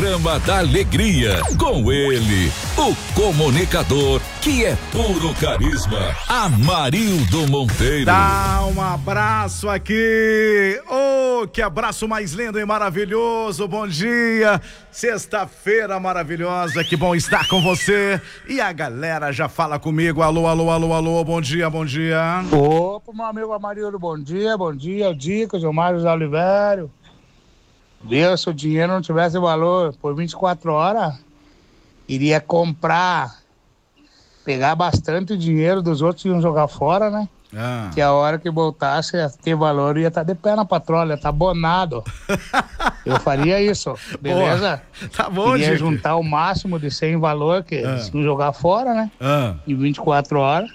programa da alegria. Com ele, o comunicador que é puro carisma, Amarildo Monteiro. Dá um abraço aqui. Oh, que abraço mais lindo e maravilhoso. Bom dia. Sexta-feira maravilhosa. Que bom estar com você. E a galera já fala comigo. Alô, alô, alô, alô. Bom dia, bom dia. Opa, meu amigo Amarildo, bom dia. Bom dia, o Dicas, o Mário José Oliveira. Deus, se o dinheiro não tivesse valor por 24 horas, iria comprar, pegar bastante dinheiro dos outros e iam jogar fora, né? Que a hora que voltasse a ter valor ia estar de pé na patroa, ia estar abonado. Eu faria isso, beleza? Pô, tá bom, iria Dick. juntar o máximo de 100 valor que eles iam jogar fora, né? Em 24 horas.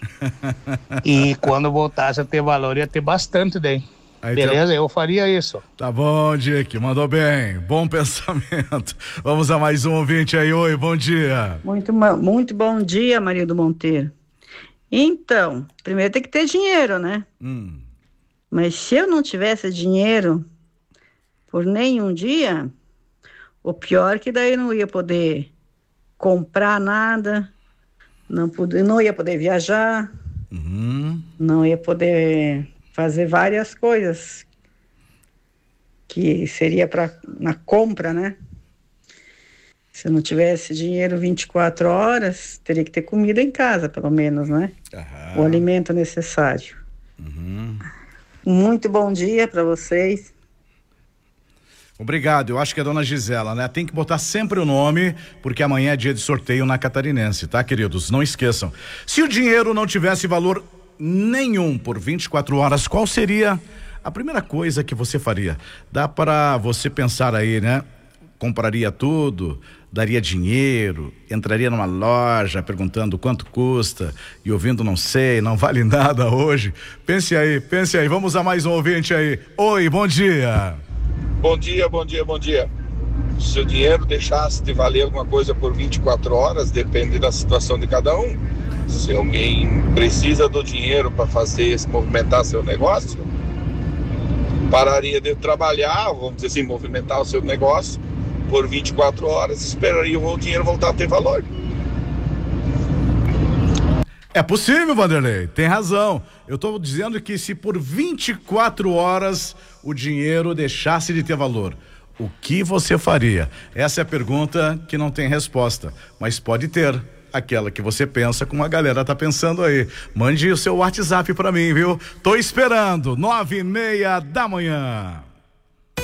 E quando voltasse a ter valor, ia ter bastante daí. Aí beleza? Eu faria isso. Tá bom, Dick, mandou bem. Bom pensamento. Vamos a mais um ouvinte aí. Oi, bom dia. Muito bom dia, Amarildo Monteiro. Então, primeiro tem que ter dinheiro, né? Mas se eu não tivesse dinheiro por nenhum dia, o pior é que daí eu não ia poder comprar nada, não ia poder viajar, não ia poder fazer várias coisas que seria na compra, né? Se eu não tivesse dinheiro 24 horas, teria que ter comida em casa, pelo menos, né? O alimento necessário. Muito bom dia para vocês. Obrigado, eu acho que é a dona Gisela, né? Tem que botar sempre o nome, porque amanhã é dia de sorteio na Catarinense, tá, queridos? Não esqueçam. Se o dinheiro não tivesse valor nenhum por 24 horas, qual seria a primeira coisa que você faria? Dá para você pensar aí, né? Compraria tudo, daria dinheiro, entraria numa loja perguntando quanto custa e ouvindo não sei, não vale nada hoje. Pense aí, vamos a mais um ouvinte aí. Oi, bom dia. Bom dia, bom dia, bom dia. Se o dinheiro deixasse de valer alguma coisa por 24 horas, depende da situação de cada um. Se alguém precisa do dinheiro para movimentar seu negócio, pararia de trabalhar, vamos dizer assim, movimentar o seu negócio por 24 horas, esperaria o dinheiro voltar a ter valor. É possível, Vanderlei, tem razão. Eu estou dizendo que se por 24 horas o dinheiro deixasse de ter valor, o que você faria? Essa é a pergunta que não tem resposta, mas pode ter. Aquela que você pensa, como a galera tá pensando aí. Mande o seu WhatsApp pra mim, viu? Tô esperando, 9:30 da manhã.